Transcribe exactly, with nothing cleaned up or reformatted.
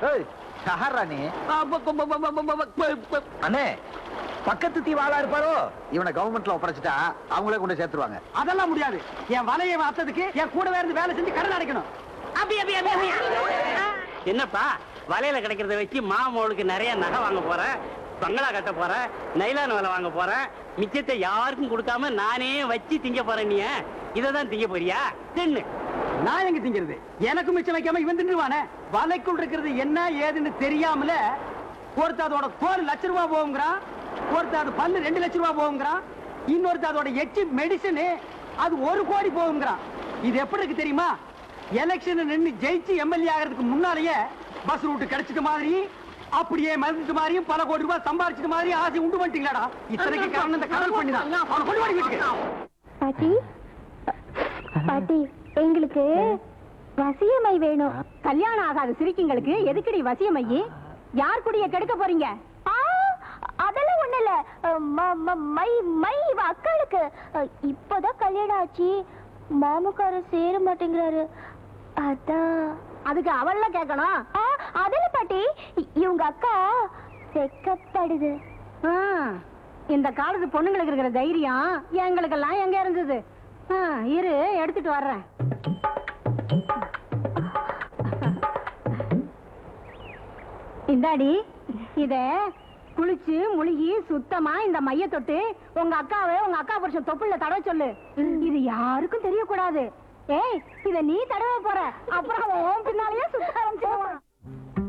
அண்ணே பக்கத்து தீ வாழா இருப்பாரோ இவனை கவர்மெண்ட்ல ஒப்படைச்சிட்டா அவங்களே கொண்டு சேர்த்துருவாங்க. அதெல்லாம் முடியாது. என் வலையை வாத்ததுக்கு என் கூடவே இருந்து வேலை செஞ்சு கடன் அடைக்கணும். என்னப்பா வலையில கிடைக்கிறத வச்சு மாமோளுக்கு நிறைய நகை வாங்க போறேன், பங்களா கட்ட போறேன், நைலான் வேலை வாங்க போறேன், மிச்சத்தை யாருக்கும் கொடுக்காம நானே வச்சு திங்க போறேன். நீ இததான் திங்க போறியா? தின்னு. நான் எங்க திங்கிறது? எனக்கு மிச்சம் வைக்காம இவன் தின்னுவானே. வலைக்குள் இருக்கிறது என்ன ஏதுன்னு தெரியாமல ஒருத்தர் அதோட தோல் லட்ச ரூபாய் போகுங்கிறான், ஒருத்தர் அது பல்லு ரெண்டு லட்சம் ரூபாய் போகுங்கிறான், இன்னொருத்தர் அதோட எச்சி மெடிசன் அது ஒரு கோடி போகுங்கிறான். இது எப்படி இருக்கு தெரியுமா? எலெக்ஷன் நின்று ஜெயிச்சு எம்எல்ஏ ஆகிறதுக்கு முன்னாலேயே பஸ் ரூட் கிடைச்சிட்ட மாதிரி அப்படியே மறந்துட்டு மாதிரியும் பல கோடி ரூபாய் சம்பாதிச்சிட்டு மாதிரி ஆசை உண்டு பண்ணிட்டீங்களாடா. இத்தனைக்கு காரணம் இந்த கடல் பண்ணிதான். அவனை கொண்டு வாடி வீட்டுக்கு. பாட்டி பாட்டி எங்களுக்கு வசியமை வேணும். கல்யாணம் ஆகாத சிரிக்கிங்களுக்கு எதுக்குடி வசியமை? யார் குடிய கெடுக்க போறீங்க? அதெல்லாம் ஒண்ணு இல்ல. மை மை அக்காளுக்கு இப்பதான் கல்யாணம் ஆச்சு, மாமுக்கார சேர மாட்டேங்கிறாரு. அதான் அதுக்கு அவள்ல கேட்கணும். அதில் பாட்டி இவங்க அக்கா வெக்கப்படுது. இந்த காலத்து பொண்ணுங்களுக்கு இருக்கிற தைரியம் எங்களுக்கெல்லாம் எங்க இருந்தது? இரு எடுத்துட்டு வர்றேன். இந்தாடி இத குளிச்சு முழுகி சுத்தமா இந்த மைய தொட்டு உங்க அக்காவை உங்க அக்கா புருஷன் தொப்புள்ள தடவை சொல்லு. இது யாருக்கும் தெரியக்கூடாது. ஏய் இத நீ தடவை போற, அப்புறம் அவன் பின்னாலேயே சுத்த ஆரம்பிச்சிருவான்.